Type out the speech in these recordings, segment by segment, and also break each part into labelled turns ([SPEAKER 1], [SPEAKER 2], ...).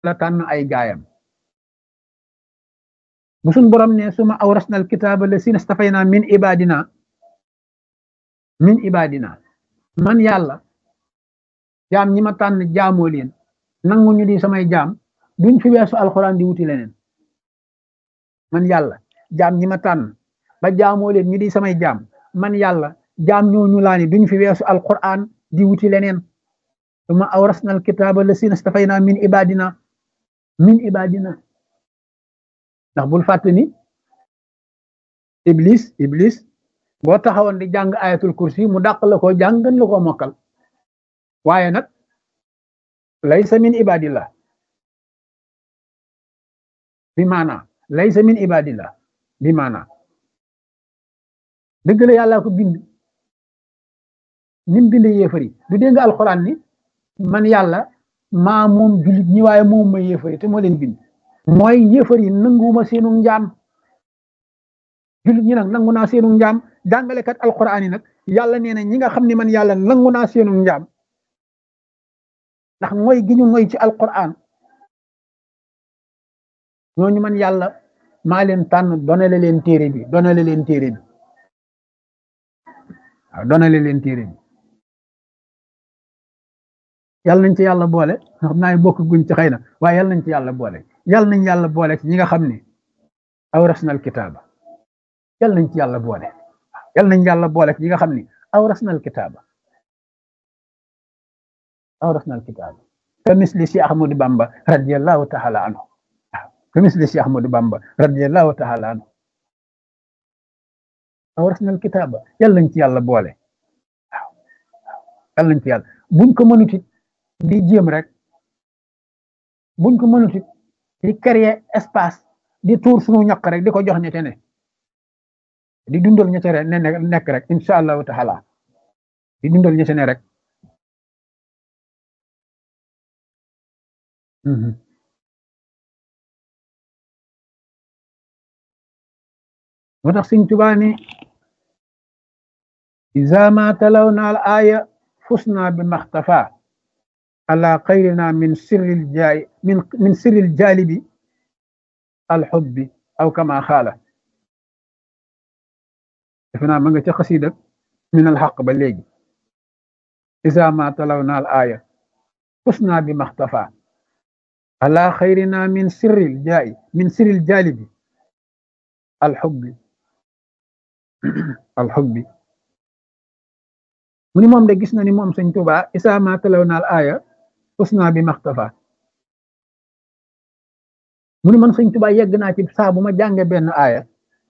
[SPEAKER 1] la tànn ay gaayam bu suñ borom ne suma awrasna al kitaaba la sina stafayna min ibadina man yàlla jaam ñi ma tànn jaamoo leen nangu ñu di samay jaam duñ fi weesu alxuraan di wuti leneen man yàlla jaam ñi ma tànn ba jaamoo leen ñu di samay jaam man yàlla jaam ñooñu laa ni duñ fi weesu alxuraan di wuti leneen suma awrasna al kitaaba la sina stafayna min ibadina ndax bul fàtte ni iblis boo taxawoon di jàng ayatul kursi mu dàq la ko jàng gën la ko mokkal waaye nag laysa min ibadillah bi maana laysa min ibadillah bi maana dëgg la yàlla ko bind nim bind yéefari du dégg nga alxuraan ni man yàlla maa moom jullit ñi waaye moom ma yéefari te moo leen bind mooy yéefari nanguwuma seenu njaam jullit ñi nag nangu naa seenu njaam jàngalekat alxuraan yi nag yàlla nee na ñi nga xam ne man yàlla nangu naa seenu njaam ndax mooy gi ñu mooy ci alxuraan ñooñu man yàlla maa leen tànn donale leen téere bi waaw donale leen téere bi yàlla nañ ci yàlla boole xam naa bokk guñ ci xëy na waaye yàlla nañ ci yàlla boole yàlla nañ yàlla boole ci ñi nga xam ne awrasnal kitaaba yàlla nañ ci yàlla boole yàlla nañ yàlla boole ci ñi nga xam ne awrasnal kitaaba ka misli si Ahmadu Bamba radiyallahu taala anhu ka misli si Ahmadu Bamba radiyallahu taala anhu awrasnal kitaaba yàlla nañ ci yàlla boole waaw yàlla nañ ci yàlla buñ ko mënut it di jéem rek buñ ko mënut it di créer espace di tuur suñu ñaq rek di ko jox ñete ne di dundal ñete ne nekk rek insha allahu taala di dundal ñete ne rek moo tax Sëñ Tuubaa ni iza ma talawna al aya fusna bi maxtafa ala xayrina min sirril jalibi alxubbi aw kama xaala defe naa ma nga ca xasida min alxaq ba léegi iza ma talawna al aya fusna bi maxtafa ala xayrina min sirril jalibi alxubbi mu ni moom de gis na ni moom Sëñ Tuubaa isa ma talaw naal aaya usna bi maxtafa mu ni man Sëñ Tuubaa yegg naa ci saa bu ma jànge benn aaya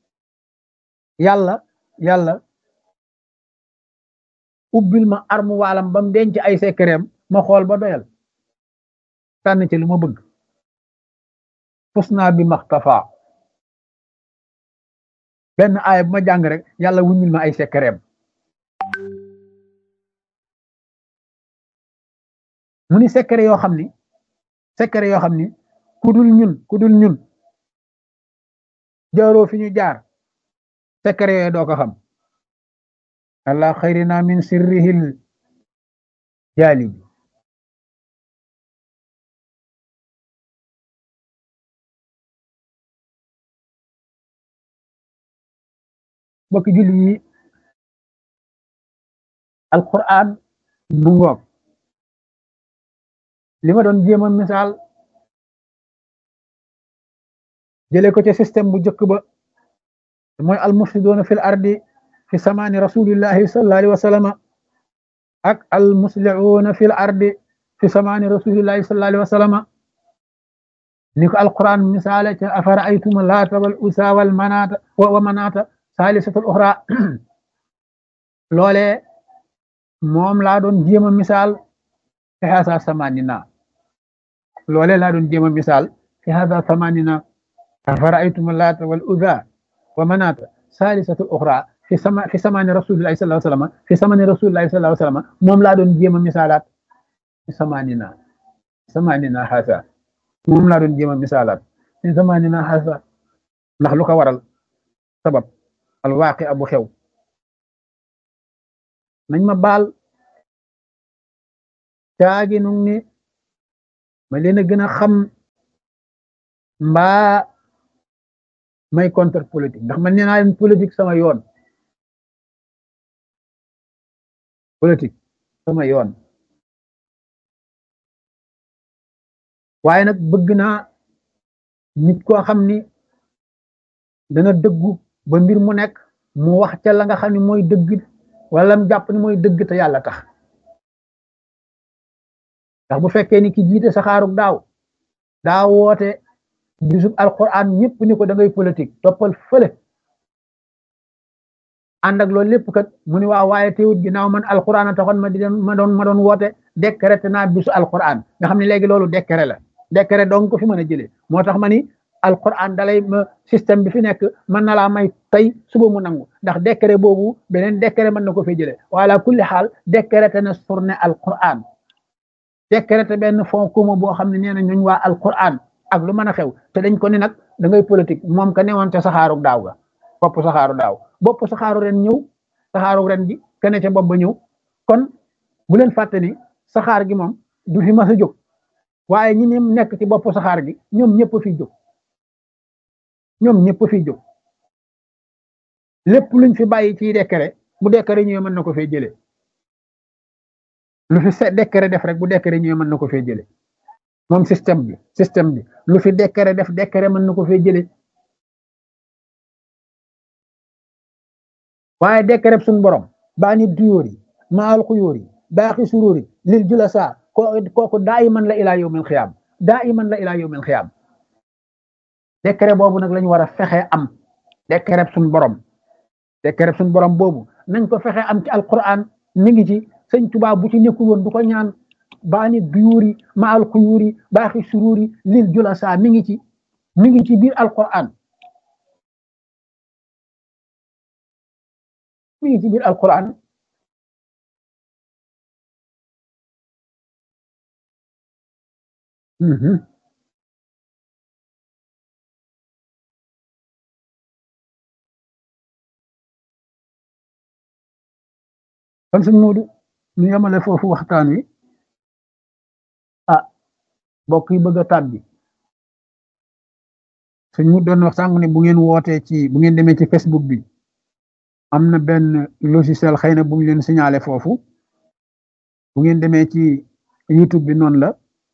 [SPEAKER 1] yàlla ubbil ma armu waalam ba mu denc ay sekkereem ma xool ba doyal tànn ci lu ma bëgg usna bi maxtafa benn aaya bu ma jàng rek yàlla wuññil ma ay sekkereem mu ni secret yoo xam ni ku dul ñun jaaroo fi ñu jaar secret yooyu doo ko xam allah xayrina min sirrihil jaalibi bokk julli yi alquran bu ngoog li ma doon jéem a misaal jëlee ko ci système bu njëkk ba mooy almufsidoona fil ardi fi samaani rasulillahi sallallahu alayhi wa sallam ak almuslihuuna fil ardi fi samaani rasulillahi sallallahu alayhi wa sallam ni ko alquran misaale ca afara aytuma laata wal usa wal manaata wa manaata saalisatul uxra loolee moom laa doon jéem a misaal fi hasa samanina loolee laa doon jéem a misaal fi hasa samanina afara'aytum laata wal uzza wa manaata saalisatul uxra fi samani rasulillahi sallallahu alayhi wa sallam fi samani rasulillahi sallallahu alayhi wa sallam moom laa doon jéem a misaalaat fi samanina hasa moom laa doon jéem a misaalaat fi samanina hasa ndax lu ko waral sabab al waaqi abu xew nañ ma baal caagi nu ni ma leen a gën a xam mbaa may contre politique ndax man nee naa leen politique sama yoon politique sama yoon waaye nag bëgg naa nit koo xam ni dana dëggu ba mbir mu nekk mu wax ca la nga xam ne mooy dëgg wala mu jàpp ni mooy dëgg te yàlla tax ndax bu fekkee ni ki jiite saxaarug daa woote bisub alquran ñëpp ni ko da ngay politique toppal fële ànd ak loolu lépp kat mu ni waaw waaye teewut ginnaaw man alquran a taxoon ma doon woote décrété naa bisu alquran nga xam ne léegi loolu décret la décret donc ko fi mën a jëlee moo tax ma ni alquran dalay système bi fi nekk mën na laa may tey suba mu nangu ndax décret boobu beneen décret mën na ko fi jëlee wala kulli xaal décrété na surne alquran décrété benn fond commun boo xam ne nee na ñooñ waa alquran ak lu mën a xew te dañ ko ni nag da ngay politique moom ka newoon ca saxaaru daaw ga bopp saxaaru ren ñëw saxaaru ren gi kene ca bopp ba ñëw kon bu leen fàtte ni saxaar gi moom du fi mas a jóg waaye ñi ne nekk ci bopp saxaar gi ñoom ñëpp fiy jóg lépp luñ fi bàyyi ci décret bu décret ñëwee mën na ko fee jëlee lu fi décret def rek bu décret ñëwee mën na ko fee jëlee moom système bi lu fi décret def décret mën na ko fee jëlee waaye décret suñu borom baa ni duyóor yi maal xuyóor yi baaxi suróor yi lil julasa kooku daa iman la ilaa yawmil xiyaam décret boobu nag lañu war a fexe am décret suñu borom boobu nañ ko fexe am ci alquran mi ngi ci sëñ Tuubaa bu ci nekkul woon du ko ñaan baa ni duyóori maal xuyóor yi baaxi suróor yi lil julasa mi ngi ci biir alquran mi ngi ci biir alquran kon sëñ Moodu ñu yemale foofu waxtaan wi mbokk yi bëgg a tàbbi sëñ mu doon wax sànq ne bu ngeen wootee bu ngeen demee ci Facebook bi am na benn logiciel xëy na bu ñu leen signalé foofu bu ngeen demee ci YouTube bi noonu la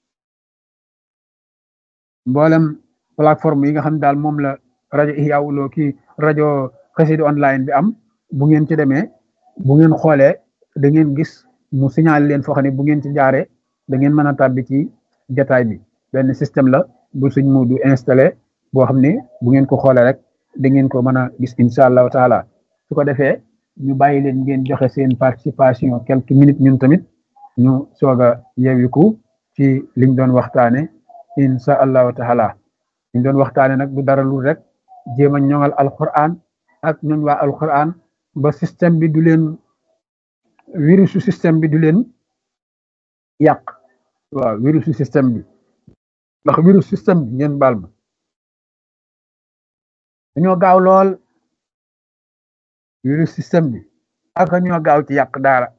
[SPEAKER 1] mboolem plateforme yi nga xam daal moom la rajo Ihya Woulo ki rajo Xassida online bi am bu ngeen ci demee bu ngeen xoolee da ngeen gis mu signalé leen foo xam ne bu ngeen ci jaaree da ngeen mën a tàbbi ci jataay bi benn système la bu suñ Moodu installé boo xam ne bu ngeen ko xoolee rek da ngeen ko mën a gis incha allahu taala su ko defee ñu bàyyi leen ngeen joxe seen participation quelques minutes ñun tamit ñu soog a yeewiku ci liñ doon waxtaane incha allahu taala liñ doon waxtaane nag du dara lu rek jéem a ñoŋal alquran ak ñooñ waa alquran ba système bi du leen virusu système bi du leen yàq waaw virusu système bi ndax virus système bi ngeen baal ma dañoo gaaw lool virus système bi ak ñoo gaaw ci yàq daara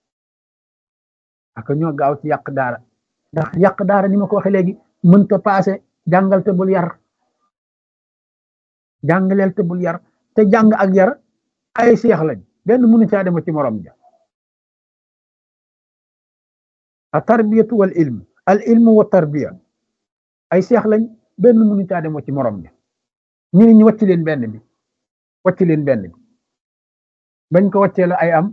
[SPEAKER 1] ndax yàq daara ni ma ko waxee léegi mënta paase jàngal te bul yar jàngaleel te bul yar te jàng ak yar ay seex lañ benn mënu caa dem ci morom ja a tarbiyatu wal ilm al ilmu wa tarbiya ay seex lañ benn mënu caa dem ci morom ja ñu ne ñu wàcc leen benn bi bañ ko wàccee la ay am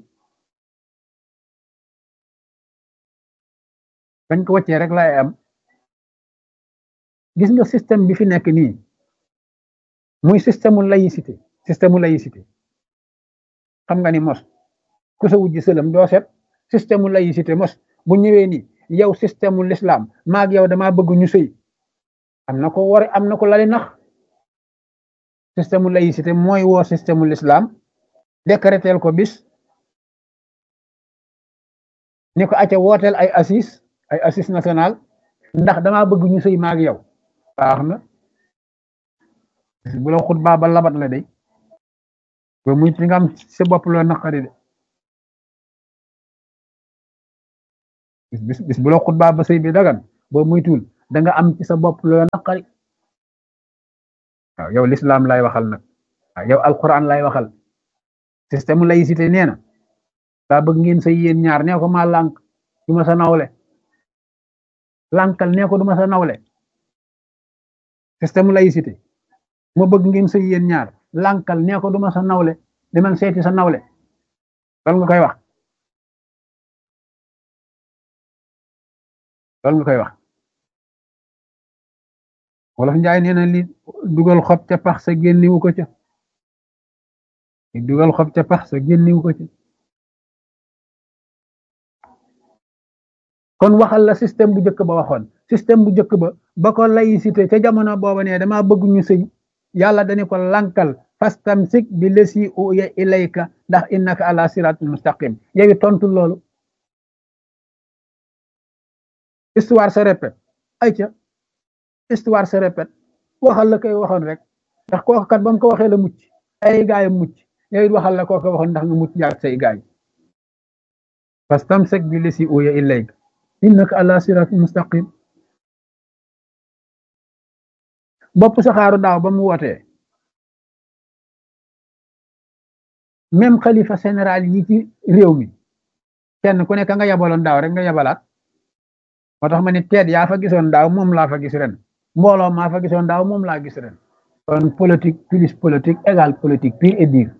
[SPEAKER 1] bañ ko wàccee rek la ay am gis nga système bi fi nekk nii muy système mu laïcité xam nga ni mos ku sa wujji sëlam doo set système mu laïcité mos bu ñëwee ni yow système mu l'islam maag yow dama bëgg ñu sëy am na ko lali nax système mu laïcité mooy woo système mu l'islam décréter ko bis ni ko acca wooteel ay assise nationale ndax dama bëgg ñu sëy maag yow baax na bu la xutbaa ba labat la day ba muy ti nga am sa bopp loo naqari de bis bu la xutbaa ba sëy bi dagan boo muy tuul da nga am ci sa bopp loo naqari waaw yow l'islam lay waxal nag waaw yow alquran lay waxal système laïcité nee na daa bëgg ngeen say yéen ñaar nee ko maa lànk du ma sa nawle lànkal nee ko du ma sa nawle système laïcité ma bëgg ngeen say yéen ñaar lànkal nee ko du ma sa nawle demal seeti sa nawle loolu nga koy wax loolu nga koy wax wolof njaay nee na li dugal xob ca pax sa génniwu ko ca li dugal xob ca pax sa génniwu ko ca kon waxal la système bu njëkk ba waxoon système bu njëkk ba ko laïcité ca jamono booba ne dama bëgg ñu sëy yàlla dañu ko lankal fastamsik bi lesi uya ilayka ndax innaka ala siratul mustaqim yow tontu loolu histoire se répète ay ca histoire se répète waxal la koy waxoon rek ndax kooku kat ba mu ko waxee la mucc ay gaayam mucc yow it waxal la koo ko waxoon ndax nga mucc jaar say gaay fastamsik bi lesi uya ilayka innaka ala siratul mustaqim bopp saxaaru daaw ba mu wootee même xalifa général yi ci réew mi kenn ku nekk nga yabaloon daaw rek nga yabalaat moo tax ma ni teet yaa fa gisoon daaw moom laa fa gis ren mbooloo maa fa gisoon daaw moom laa gis ren kon politique plus politique égale politique pure et dure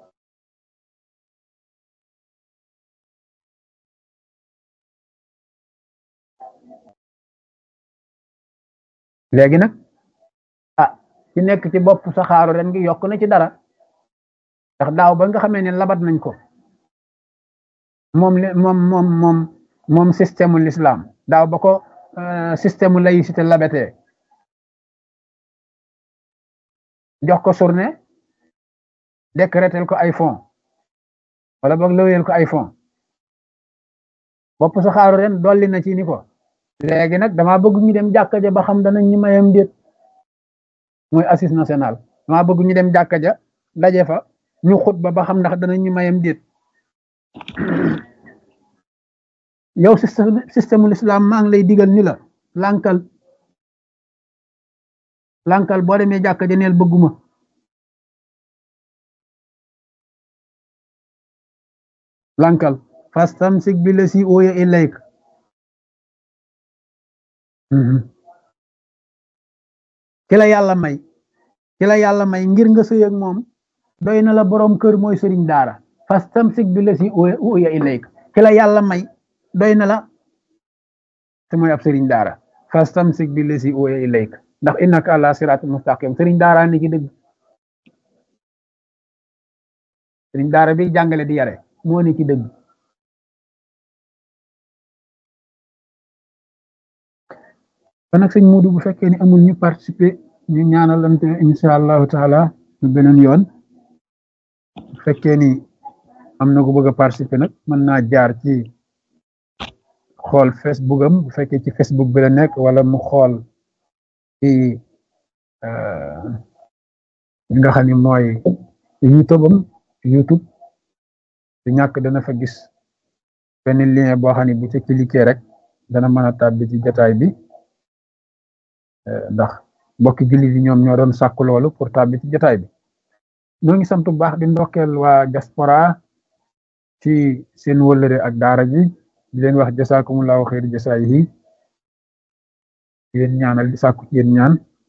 [SPEAKER 1] léegi nag ci nekk ci bopp saxaaru ren gi yokk na ci dara ndax daaw ba nga xamee ne labat nañ ko moom système l'islam daaw ba ko système laïcité labatee jox ko journée décréter ko ay fonds wala boog lëweel ko ay fonds bopp saxaaru ren dolli na ci ni ko léegi nag dama bëgg ñu dem jàkka ja ba xam danañ ñu mayam déet mooy assise nationale dama bëgg ñu dem jàkka ja daje fa ñu xutba ba xam ndax danañ ñu mayam déet yow système l'islam maa ngi lay digal ni la lankal boo demee jàkka ja neel bëgguma lankal fastamsik bi lasi uya ilayk ki la yàlla may ngir nga sëy ak moom doy na la borom kër mooy sëriñ daara fastamsik bi lasi uya ilayk ki la yàlla may doy na la te mooy ab sëriñ daara fastamsik bi lasi uya ilayk ndax innaka ala siratul mustaqim sëriñ daara ni ci dëgg sëriñ daara bi jàngale di yare moo ni ci dëgg kon nag sëñ Modou bu fekkee ni amul ñu participer ñu ñaanalante insha allahu taala ñu beneen yoon bu fekkee ni am na ko bëgg a participer nag mën naa jaar ci xool Facebook am bu fekkee ci Facebook bi la nekk wala mu xool ci li nga xam ni mooy YouTube am YouTube du ñàkk dana fa gis benn lien boo xam ne bu ci cliquer rek dana mën a tàbbi ci jotaay bi ndax mbokki jullit yi ñoom ñoo doon sàkku loolu pour tàbbi ci jotaay bi ñoo ngi sant bu baax di ndokkeel waa diaspora ci seen wëllëre ak daara ji di leen wax jasaakumullahu xayri jasaayihi di leen ñaanal di sàkku ci yéen ñaan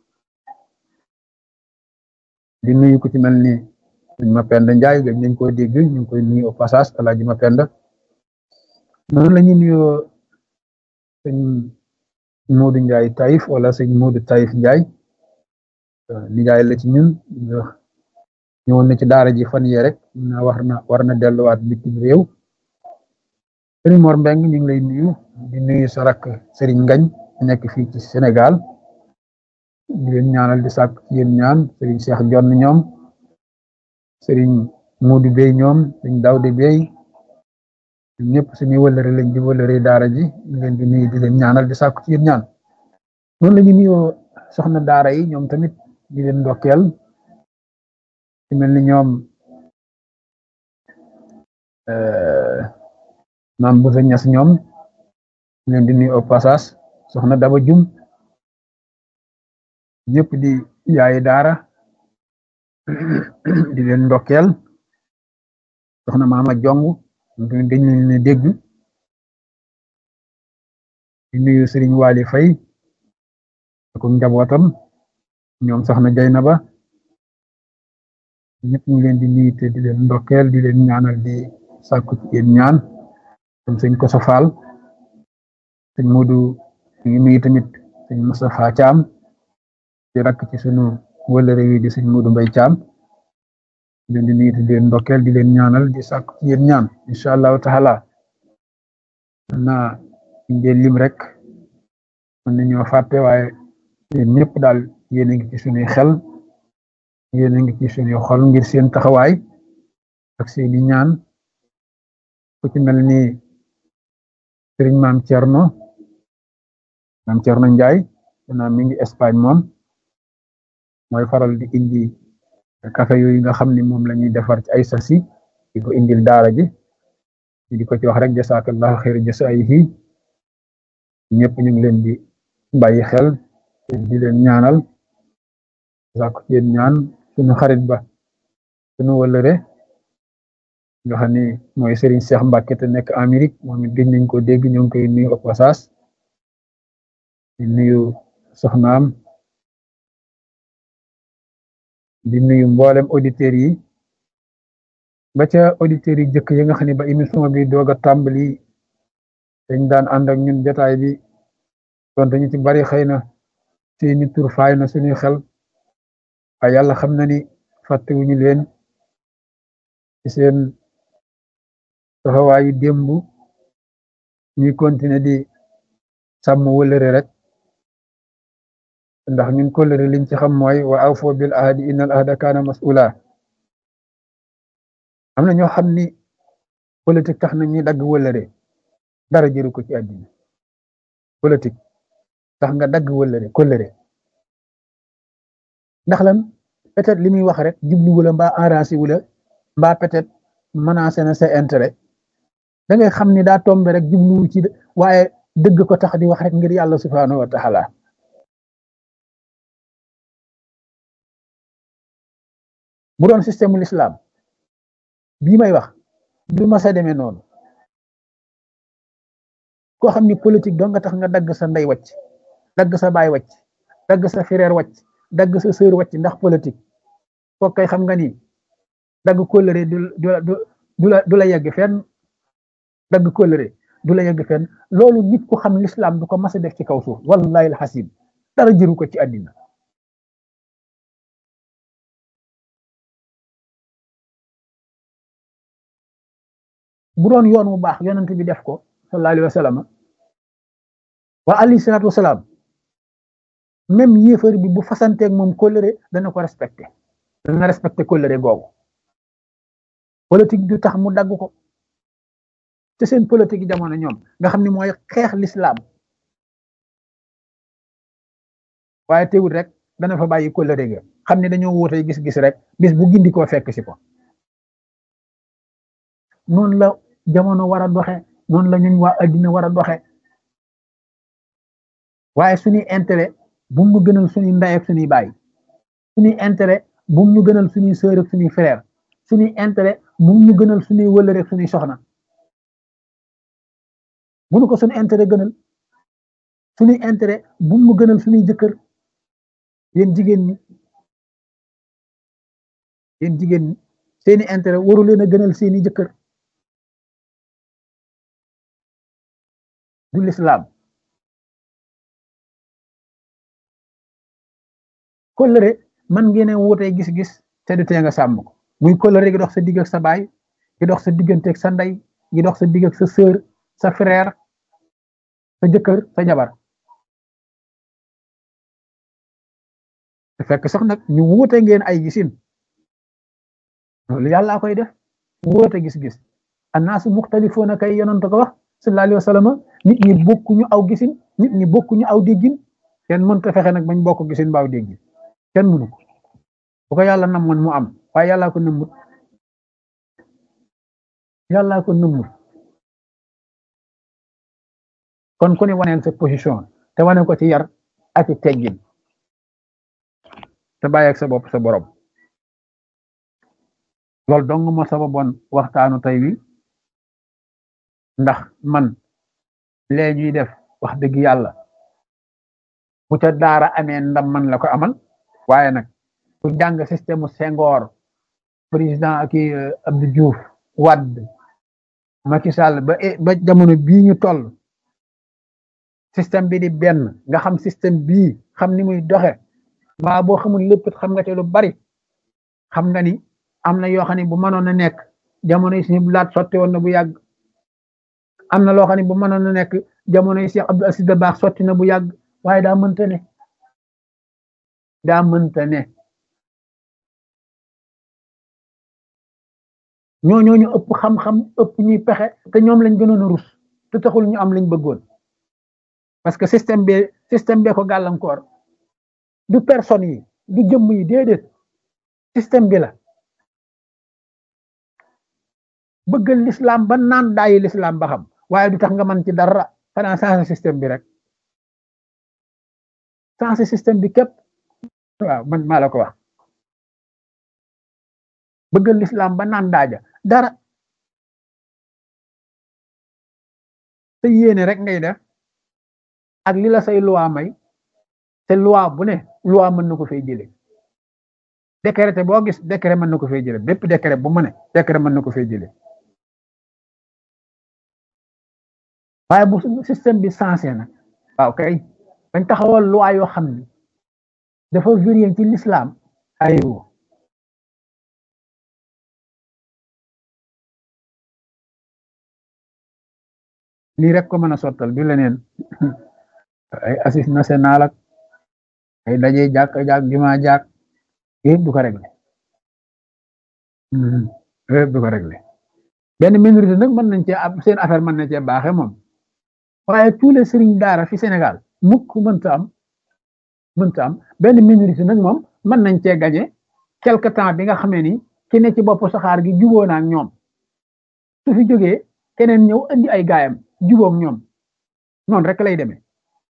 [SPEAKER 1] di nuyu ku ci mel ni sëñ Mapenda Njaay gëj nañ koo dégg ñu ngi koy nuyu au passage Alaaji Mapenda noonu la ñuy nuyoo sëñ Modou Njaay Taïf wala sëñ Modou Taïf Njaay nijaay la ci ñun ñëwoon na ci daara ji fan yee rek na war na delluwaat bitim réew sëriñ Mor Mbeng ñu ngi lay nuyu di nuyu sa rakk sëriñ Ngañ nekk fii ci Sénégal di leen ñaanal di sàkk ci yéen ñaan sëriñ Cheikh Jonn ñoom sëriñ Modou Bey ñoom sëriñ Dawde Bey ñëpp suñuy wëllëre lañ di wëllëre daara ji ñu leen di nuyu di leen ñaanal di sàkku ci yéen ñaan noonu la ñu nuyoo soxna daara yi ñoom tamit di leen ndokkeel ci mel ni ñoom maam bu sa ñas ñoom ñu leen di nuyu au passage soxna Daba Jum ñëpp di yaayi daara di leen ndokkeel soxna Maama Jong dañ leen a dégg di nuyu Sëriñ Waali Fay ak njabootam ñoom soxna Jaynaba ñëpp ñu ngi leen di nuyu te di leen ndokkeel di leen ñaanal di sàkku ci yéen ñaan comme sëñ Koso Fall sëñ Modou ñu ngi nuyu tamit sëñ Moustapha Thiam di rakk ci sunu wëllëre wi di sëñ Modou Mbay Thiam di leen di nuyu te di leen ndokkeel di leen ñaanal di sàkku ci yéen ñaan incha allahu taala naa ngeen lim rek mën nañoo fàtte waaye yéen ñëpp daal yéen a ngi ci sunuy xel yéen a ngi ci sunuy xol ngir seen taxawaay ak seeni ñaan ku ci mel ni sëriñ maam Thierno Ndiaye naa mi ngi Espagne moom mooy faral di indi café yooyu nga xam ni moom la ñuy defar ci ay sasi di ko indil daara ji di ko ci wax rek jasaakallahu xayra jasaayihi ñëpp ñu ngi leen di bàyyi xel di leen ñaanal sàkku ci yéen ñaan suñu xarit ba suñu wëllëre nga xam ni mooy Serigne Cheikh Mbacke te nekk Amérique moom it gëj nañ ko dégg ñoo ngi koy nuyu au passage di nuyu soxnaam di nuyu mboolem auditeurs yi ba ca auditeurs yi jëkk yi nga xam ne ba émission bi doog a tàmbali dañ daan ànd ak ñun jotaay bi donte ñu ci bari xëy na seeni tur faay na suñuy xel waaye yàlla xam na ni fàttewuñu leen ci seen taxawaayu démb ñuy continuer di sàmm wëlëre rek ndax ñun kóllëre liñ ci xam mooy wa awfo bil ahdi innal ahda kaana mas'ula am na ñoo xam ni politique tax na ñuy dagg wëlëre dara jëru ko ci àddina politique tax nga dagg wëlëre kóllëre ndax lan peut-être li muy wax rek jublu wala mbaa arrangé wula mbaa peut-être menacé na sa intérêt da ngay xam ni daa tombe rek jubluwu ci waaye dëgg ko tax di wax rek ngir yàlla subhanahu wa taala bu doon système ul islam bii may wax du ma sa demee noonu koo xam ni politique doo nga tax nga dagg sa ndey wàcc dagg sa baay wàcc dagg sa frère wàcc dagg sa sœur wàcc ndax politique kooku kay xam nga ni dagg kóllëre du la yegg fenn dagg kóllëre du la yegg fenn loolu nit ku xam l'islam du ko mas a def ci kaw suuf wallahi alxasim dara jëru ko ci àddina bu doon yoon mu baax yonent bi def ko sallallahu alayhi wa sallam wa alayhi salaatu wasalaam même yéefar bi bu fasanteeg moom kóllëre dana ko respecté dana respecté kóllëre googu politique du tax mu dagg ko te seen politique jamono ñoom nga xam ni mooy xeex l'islam waaye teewul rek dana fa bàyyi kóllëre ga xam ne dañoo wóotee gis-gis rek bis bu gindi koo fekk si ko noonu la jamono war a doxe noonu la ñun waa addina war a doxe waaye suñuy intérêt bu mu gënal suñuy ndey ak suñuy baay suñuy intérêt bu mu gënal suñuy sœur ak suñuy frère suñuy intérêt bu mu gënal suñuy wëllëre ak suñuy soxna bu nu ko suñu intérêt gënal suñuy intérêt bu mu gënal suñuy jëkkër yéen jigéen ñi seeni intérêt waru leen a gënal seeni jëkkër du l'islam kóllëre man ngeen a wutee gis-gis te du tee nga sàmm ko muy kóllëre gi dox sa digg ak sa baay gi dox sa diggante ak sa ndey gi dox sa digg ak sa sœur sa frère sa jëkkër sa jabar te fekk sax nag ñu wuute ngeen ay gisin loolu yàlla koy def wuute gis-gis annaasu muxtalifuuna kay yonent ko wax sallallahu alayhi wa sallam nit ñi bokkuñu aw gisin nit ñi bokkuñu aw déggin kenn mënta fexe nag bañ bokk gisin baaw déggin kenn mënu ko bu ko yàlla namoon mu am waaye yàllaa ko nëmmut kon ku ne waneel sa position te wane ko ci yar ak ci teggin te bàyyi ak sa bopp sa borom loolu dong moo sababoon waxtaanu tey wi ndax man lee ñuy def wax dëgg yàlla bu ca daara amee ndam man la ko amal waaye nag ku jàng système mu Senghor président ak Abdou Diouf Wade Macky Sall ba jamono bii ñu toll système bi di benn nga xam système bii xam ni muy doxe maa boo xamul lépp xam nga te lu bari xam nga ni am na yoo xam ne bu mënoon a nekk jamono yi suñu laat sotti woon na bu yàgg am na loo xam ne bu mënoon a nekk jamono yi Cheikh Abdou Aziz Dabakh sotti na bu yàgg waaye daa mënta ne daa mënta ne ñooñu ëpp xam-xam ëpp ñuy pexe te ñoom lañ gënoon a rus te taxul ñu am lañ bëggoon parce que système bee ko gàllankoor du personne yi du jëmm yi déedéet système bi la bëggal l'islam ba naan daayi l'islam ba xam waaye du tax nga mën ci dara xanaa sensé système bi rek sensé système bi képp waaw man maa la ko wax bëggal l'islam ba naan daaja dara te yéene rek ngay def ak li la say loi may te loi bu ne loi mën na ko fay jële décret boo gis décret mën na ko fay jële bépp décret bu mu ne décret mën na ko fay jële waaye bu système bi sensé na waaw kay bañ taxawal loi yoo xam ni dafa vérifié ci l'islam aywa lii rek ko mën a sottal du leneen ay assise national ak ay daje jàkk juma jàkk yëpp du ko réglé yëpp du ko réglé benn minorité nag mën nañ cee am seen affaire mën na cee baaxe moom waaye tous les sëriñ daara fi Sénégal mukk mënta am benn minorité nag moom mën nañ cee gañe quelque temps bi nga xamee ni ki ne ci bopp saxaar gi juboo na ak ñoom su fi jógee keneen ñëw andi ay gaayam jubóog ñoom noonu rek lay demee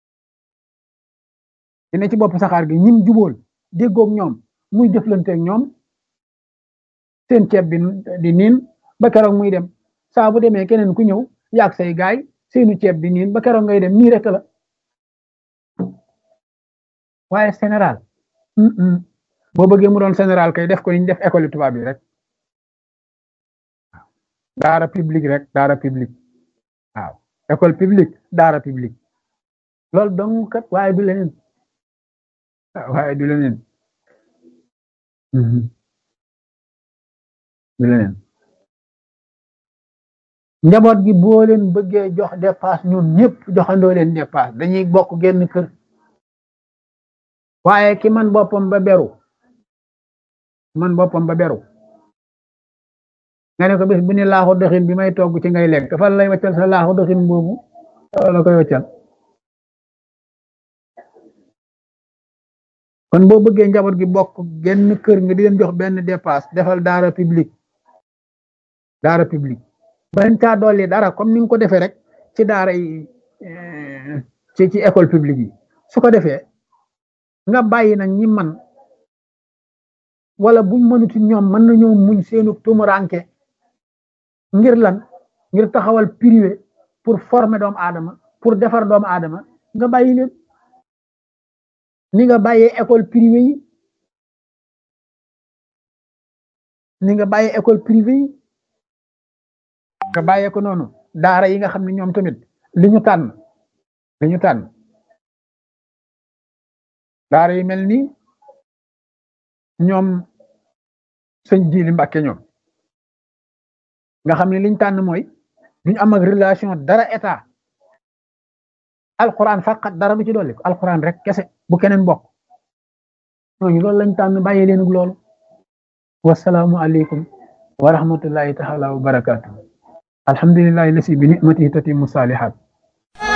[SPEAKER 1] ki ne ci bopp saxaar gi ñim jubóol déggoog ñoom muy jëflanteeg ñoom seen ceeb bi di niin ba keroog muy dem saa bu demee keneen ku ñëw yaag say gaay seenu ceeb bi niin ba keroog ngay dem nii rek la waaye général boo bëggee mu doon général kay def ko ni ñu def école tubaab bi rek daara publique rek daara publique waaw école publique daara publique loolu dong kat waaye du leneen waaye du leneen du leneen njaboot gi boo leen bëggee jox dépasse ñun ñëpp joxandoo leen dépasse dañuy bokk genn kër waaye ki man boppam ba beru nga ne ko bés bu ne laaxu doxin bi may togg ci ngay lekk fan lay waccal sa laaxu doxin boobu la koy waccal kon boo bëggee njaboot gi bokk genn kër nga di leen jox benn dépasse defal daara publique bañ caa dolli dara comme ni nga ko defee rek ci daara yi ci école publique yi su ko defee nga bàyyi nag ñi man wala buñ mënuti ñoom mën nañoo muñ seenu tumuranke ngir lan ngir taxawal privé pour former doomu aadama pour defar doomu aadama nga bàyyi leen ni nga bàyyee école privée yi nga bàyyee ko noonu daara yi nga xam ne ñoom tamit li ñu tànn daara yi mel ni ñoom sëñ Jili Mbàkke ñoom nga xam ne liñ tànn mooy duñu am ak relation dara état alquran faqat dara du ci dolli ko alquran rek kese bu keneen bokk ñooñu loolu lañ tànn bàyyi leen ak loolu wasalaamu aleykum wa rahmatullahi taala wa barakatuh alhamdulillahi lasi bi ni'matihi tatimmu salihat